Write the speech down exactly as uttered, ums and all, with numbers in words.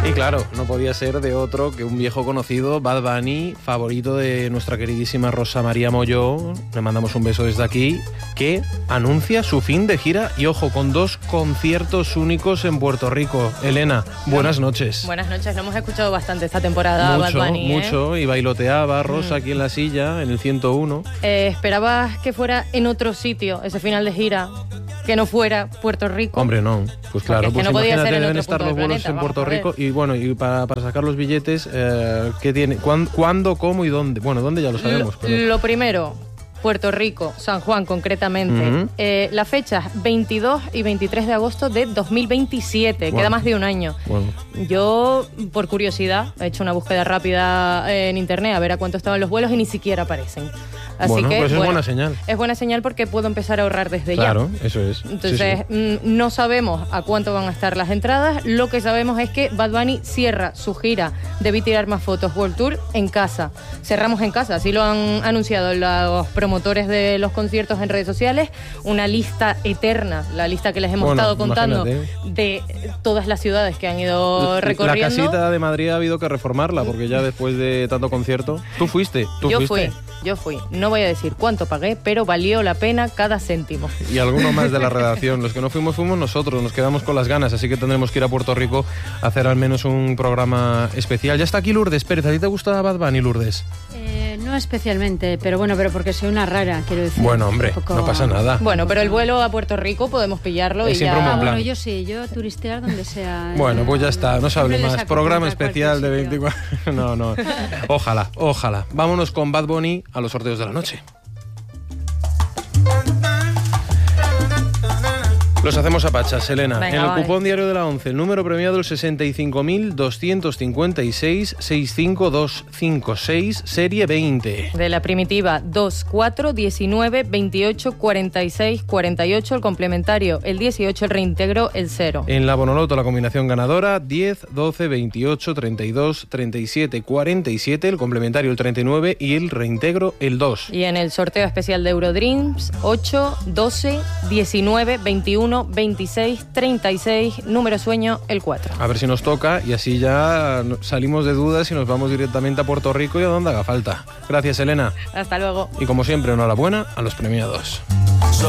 Y claro, no podía ser de otro que un viejo conocido, Bad Bunny, favorito de nuestra queridísima Rosa María Molló, le mandamos un beso desde aquí, que anuncia su fin de gira y, ojo, con dos conciertos únicos en Puerto Rico. Elena, buenas noches. Buenas noches, lo hemos escuchado bastante esta temporada, Mucho, Bad Bunny, ¿eh? mucho, y bailoteaba Rosa Mm. aquí en la silla, en el ciento uno. Eh, ¿Esperabas que fuera en otro sitio ese final de gira? Que no fuera Puerto Rico. Hombre, no, pues claro, es que pues no podía imagínate, ser en deben otro estar punto los del vuelos planeta, en vamos Puerto a ver. Rico y bueno, y para, para sacar los billetes, eh, ¿qué tiene? ¿Cuándo, ¿Cuándo, cómo y dónde? Bueno, dónde ya lo sabemos, Lo, pero... lo primero, Puerto Rico, San Juan concretamente. Ujú. Eh, las fechas veintidós y veintitrés de agosto de dos mil veintisiete, Bueno. queda más de un año. Bueno, Yo, por curiosidad, he hecho una búsqueda rápida en internet a ver a cuánto estaban los vuelos y ni siquiera aparecen. Así bueno que, pues es bueno, buena señal. Es buena señal porque puedo empezar a ahorrar desde Claro, ya. eso es. Entonces, Sí, sí. mm, no sabemos a cuánto van a estar las entradas. Lo que sabemos es que Bad Bunny cierra su gira Debí tirar más fotos World Tour en casa. Cerramos en casa, así lo han anunciado los promotores de los conciertos en redes sociales. Una lista eterna, la lista que les hemos Bueno, estado contando imagínate. de todas las ciudades que han ido recorriendo. La casita de Madrid ha habido que reformarla porque ya después de tanto concierto... ¿Tú fuiste? ¿Tú Yo fuiste? fui, yo fui. No voy a decir cuánto pagué, pero valió la pena cada céntimo. Y alguno más de la redacción. Los que no fuimos, fuimos nosotros. Nos quedamos con las ganas, así que tendremos que ir a Puerto Rico a hacer al menos un programa especial. Ya está aquí Lourdes Pérez. ¿A ti te gusta Bad Bunny, Lourdes? Eh, no especialmente, pero bueno, pero porque soy una rara, quiero decir. Bueno, hombre, Un poco- no pasa nada. Bueno, pero el vuelo a Puerto Rico podemos pillarlo Es y siempre ya... un Ah, buen plan. bueno, yo sí, yo turistear donde sea. Bueno, pues ya está, no se hable Siempre le más. saco Programa punta a especial de cualquier sitio. veinticuatro... No, no. Ojalá, ojalá. Vámonos con Bad Bunny a los sorteos de la noche. Los hacemos a pachas, Elena. Venga, en el vale. cupón diario de la once, el número premiado el sesenta y cinco mil doscientos cincuenta y seis sesenta y cinco mil doscientos cincuenta y seis, serie veinte. De la primitiva dos, cuatro, diecinueve, veintiocho, cuarenta y seis, cuarenta y ocho, el complementario el dieciocho, el reintegro el cero. En la Bonoloto la combinación ganadora diez, doce, veintiocho, treinta y dos, treinta y siete, cuarenta y siete, el complementario el treinta y nueve y el reintegro el dos. Y en el sorteo especial de Eurodreams, ocho, doce, diecinueve, veintiuno, veintiséis, treinta y seis, número sueño el cuatro. A ver si nos toca y así ya salimos de dudas y nos vamos directamente a Puerto Rico y a donde haga falta. Gracias, Elena. Hasta luego. Y como siempre, enhorabuena a los premiados.